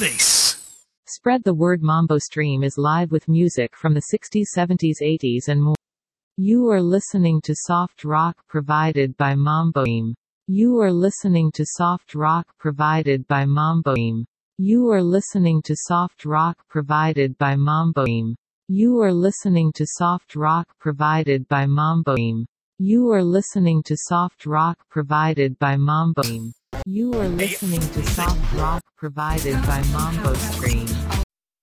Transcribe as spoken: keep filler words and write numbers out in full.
Bass. Spread the word. Mambo Stream is live with music from the sixties, seventies, eighties and more. You are listening to soft rock provided by Mambo Stream. You are listening to soft rock provided by Mambo Stream. You are listening to soft rock provided by Mambo Stream. You are listening to soft rock provided by Mambo Stream. You are listening to soft rock provided by Mambo Stream. You are listening to soft rock provided by Mambo Stream.